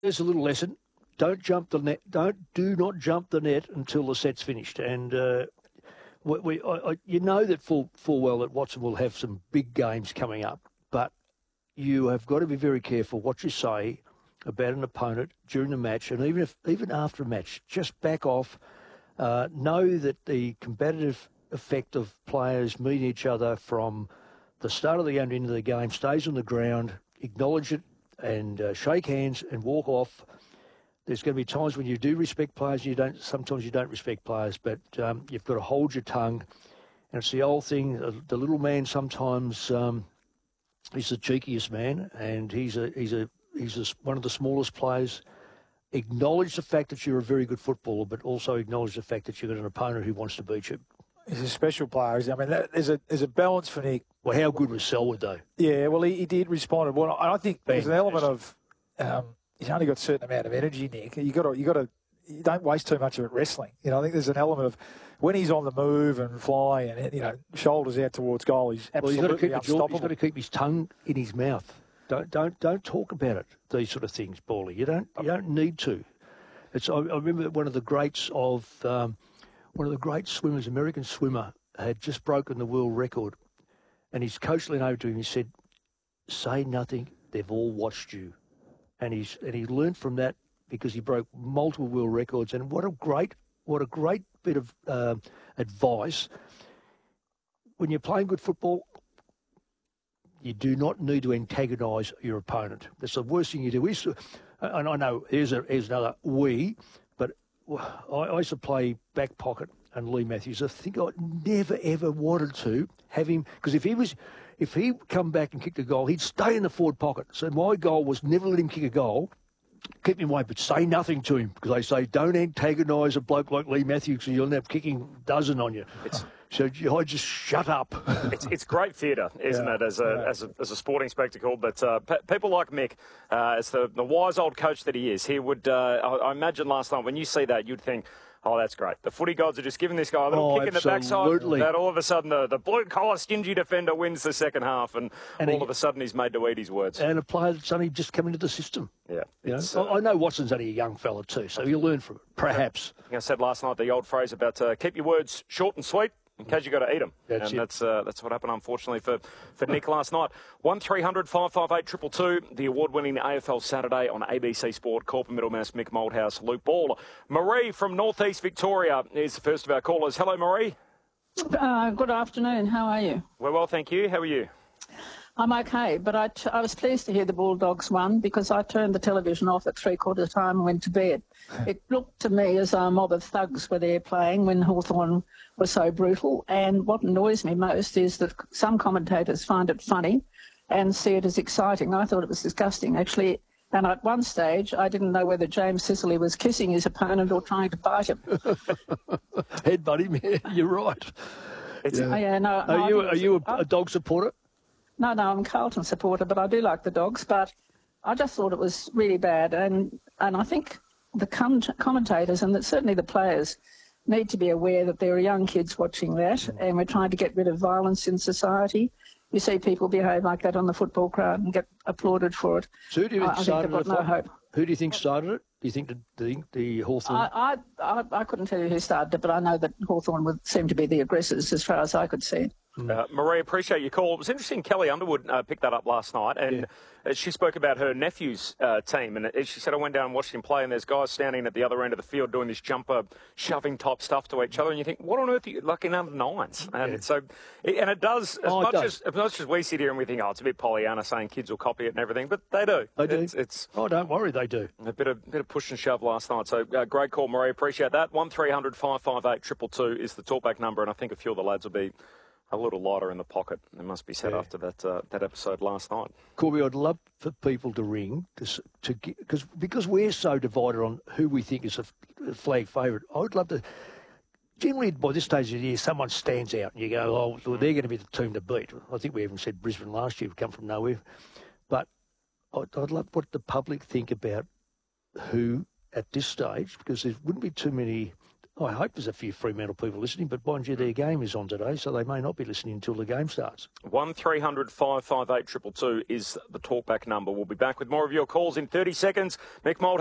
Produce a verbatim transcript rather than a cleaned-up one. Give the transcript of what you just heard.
there's a little lesson. Don't jump the net. Don't do not jump the net until the set's finished. And uh, we, we I, I, you know that full full well that Watson will have some big games coming up, but you have got to be very careful what you say about an opponent during the match, and even if even after a match, just back off. Uh, know that the combative effect of players meeting each other from the start of the game into the game stays on the ground. Acknowledge it and uh, shake hands and walk off. There's going to be times when you do respect players, and you don't. Sometimes you don't respect players, but um, you've got to hold your tongue. And it's the old thing. Uh, the little man sometimes um, he's the cheekiest man, and he's a he's a he's a, one of the smallest players. Acknowledge the fact that you're a very good footballer, but also acknowledge the fact that you've got an opponent who wants to beat you. He's a special player. I mean, that, there's a there's a selwood for Nick. Well, how good was Selwood, though? Yeah, well, he, he did respond. Well, I think there's an element of um, he's only got a certain amount of energy, Nick. You got to you got to you don't waste too much of it wrestling. You know, I think there's an element of when he's on the move and fly and you know shoulders out towards goal, he's absolutely well, he's got to keep unstoppable. He's got to keep his tongue in his mouth. Don't don't don't talk about it. These sort of things, Bally. You don't you don't need to. It's I, I remember one of the greats of um, one of the great swimmers, American swimmer, had just broken the world record, and his coach leaned over to him. He said, "Say nothing. They've all watched you," and he's and he learned from that because he broke multiple world records. And what a great what a great bit of uh, advice when you're playing good football. You do not need to antagonise your opponent. That's the worst thing you do. We used to, and I know here's, a, here's another we, but I, I used to play back pocket and Lee Matthews. I think I never ever wanted to have him because if he was, if he come back and kicked a goal, he'd stay in the forward pocket. So my goal was never let him kick a goal, keep him away, but say nothing to him because they say don't antagonise a bloke like Lee Matthews because you'll end up kicking a dozen on you. It's, So I just shut up. It's, it's great theatre, isn't yeah, it, as a, yeah. as a as a sporting spectacle? But uh, pe- people like Mick, uh, as the, the wise old coach that he is, he would. Uh, I, I imagine last night when you see that, you'd think, "Oh, that's great. The footy gods are just giving this guy a little oh, kick absolutely. in the backside." That all of a sudden the, the blue collar stingy defender wins the second half, and, and all he, of a sudden he's made to eat his words. And a player that's only just come into the system. Yeah, you know? uh, I know Watson's only a young fella too, so he'll learn from it. Perhaps. I think I said last night the old phrase about uh, keep your words short and sweet. In case you've got to eat them. That's and it. that's uh, that's what happened, unfortunately, for, for Nick last night. one three hundred five five eight two two two, the award-winning A F L Saturday on A B C Sport. Corporate Middlemass, Mick Moldhouse, Luke Ball. Marie from North East Victoria is the first of our callers. Hello, Marie. Uh, good afternoon. How are you? We're well, thank you. How are you? I'm okay, but I, t- I was pleased to hear the Bulldogs won because I turned the television off at three-quarter time and went to bed. It looked to me as though a mob of thugs were there playing when Hawthorn was so brutal, and what annoys me most is that some commentators find it funny and see it as exciting. I thought it was disgusting, actually, and at one stage I didn't know whether James Sicily was kissing his opponent or trying to bite him. Headbutt him, yeah, you're right. It's, yeah. Oh, yeah, no, are no, you, are you a, a dog supporter? No, no, I'm a Carlton supporter, but I do like the Dogs. But I just thought it was really bad. And and I think the com- commentators and that certainly the players need to be aware that there are young kids watching that and we're trying to get rid of violence in society. You see people behave like that on the football crowd and get applauded for it. So who do you think I, started I think they've got no hope. Who do you think started it? Do you think the, the, the Hawthorn? I, I, I, I couldn't tell you who started it, but I know that Hawthorn would seem to be the aggressors as far as I could see. Uh, Marie, appreciate your call. It was interesting. Kelly Underwood uh, picked that up last night, and yeah. she spoke about her nephew's uh, team. And she said, I went down and watched him play, and there's guys standing at the other end of the field doing this jumper, shoving type stuff to each other. And you think, what on earth are you, like in under nines? And yeah. so, and it does, as, oh, much it does. As, as much as we sit here and we think, oh, it's a bit Pollyanna saying kids will copy it and everything, but they do. They do. It's, it's oh, don't worry, they do. A bit of bit of push and shove last night. So uh, great call, Marie. Appreciate that. one three hundred five five eight two two two is the talkback number, and I think a few of the lads will be a little lighter in the pocket. It must be said yeah. after that uh, that episode last night. Corby, I'd love for people to ring to to because because we're so divided on who we think is a flag favourite. I would love to. Generally, by this stage of the year, someone stands out and you go, "Oh, well, they're going to be the team to beat." I think we even said Brisbane last year, come from nowhere. But I'd, I'd love what the public think about who at this stage, because there wouldn't be too many I hope there's a few Fremantle people listening, but mind you, their game is on today, so they may not be listening until the game starts. one three hundred five five eight two two two is the talkback number. We'll be back with more of your calls in thirty seconds. Mick Mould